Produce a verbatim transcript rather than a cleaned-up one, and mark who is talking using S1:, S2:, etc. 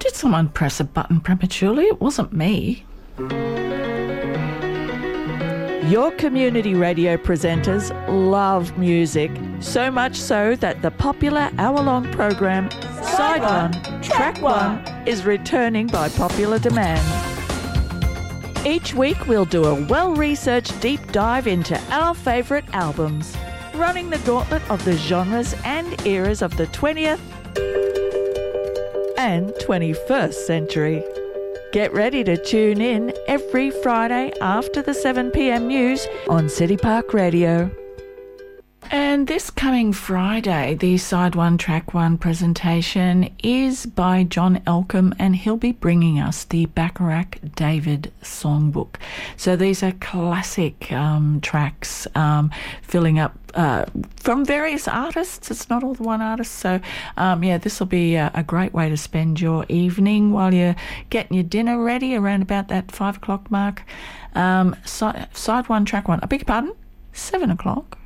S1: Did someone press a button prematurely? It wasn't me.
S2: Your community radio presenters love music, so much so that the popular hour-long program Side One, Track One is returning by popular demand. Each week we'll do a well-researched deep dive into our favourite albums, running the gauntlet of the genres and eras of the twentieth and twenty-first century. Get ready to tune in every Friday after the seven p.m. news on City Park Radio.
S1: And this coming Friday, the Side One, Track One presentation is by John Elcombe, and he'll be bringing us the Bacharach David songbook. So these are classic um, tracks um, filling up uh, from various artists. It's not all the one artist. So, um, yeah, this will be a, a great way to spend your evening while you're getting your dinner ready around about that five o'clock mark. Um, si- side One, Track One. I beg your pardon? Seven o'clock.